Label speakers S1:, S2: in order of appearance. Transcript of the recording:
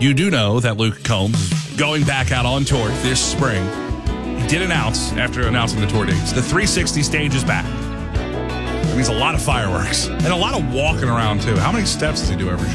S1: You do know that Luke Combs is going back out on tour this spring. He did announce, after announcing the tour dates, the 360 stage is back. That means a lot of fireworks and a lot of walking around, too. How many steps does he do every show?